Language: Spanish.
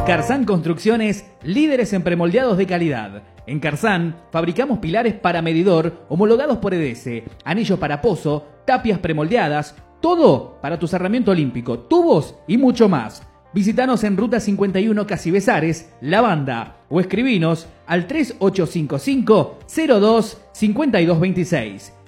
Carzán Construcciones, líderes en premoldeados de calidad. En Carzán fabricamos pilares para medidor homologados por EDESE, anillos para pozo, tapias premoldeadas, todo para tu cerramiento olímpico, tubos y mucho más. Visítanos en Ruta 51 Casi Besares, La Banda, o escribinos al 3855 02 5226.